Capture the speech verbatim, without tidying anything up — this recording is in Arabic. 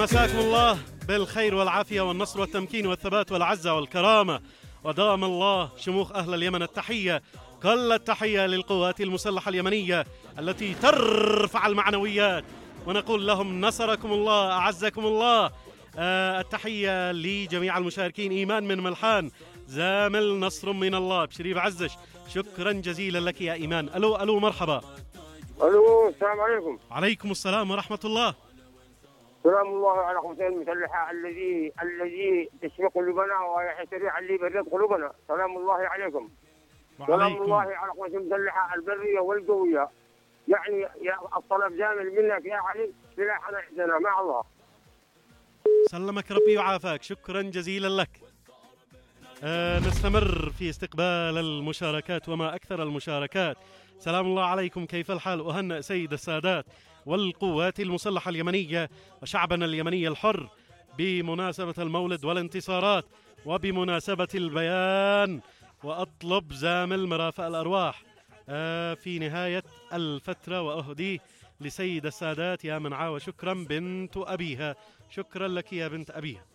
مساكم الله بالخير والعافية والنصر والتمكين والثبات والعزة والكرامة، ودام الله شموخ أهل اليمن التحية، كل التحية للقوات المسلحة اليمنية التي ترفع المعنويات، ونقول لهم نصركم الله، أعزكم الله. آه التحية لجميع المشاركين. إيمان من ملحان، زامل نصر من الله بشريف عزش، شكرا جزيلا لك يا إيمان. ألو ألو مرحبا. ألو السلام عليكم. عليكم السلام ورحمة الله. سلام الله على قواتنا المسلحة الذي الذي تشفي قلوبنا ويحتري اللي برد قلوبنا. سلام الله عليكم. وعليكم. سلام الله على قواتنا المسلحة البرية والجوية. يعني يا الطلب جامل منك يا علي، سلاحنا عندنا مع الله. سلمك ربي وعافاك، شكرا جزيلا لك. آه نستمر في استقبال المشاركات، وما أكثر المشاركات. سلام الله عليكم، كيف الحال؟ أهنئ سيد السادات والقوات المسلحة اليمنية وشعبنا اليمني الحر بمناسبة المولد والانتصارات وبمناسبة البيان، وأطلب زامل مرافق الأرواح آه في نهاية الفترة، وأهديه لسيد السادات يا منعا، وشكرا بنت أبيها. شكرا لك يا بنت أبيها.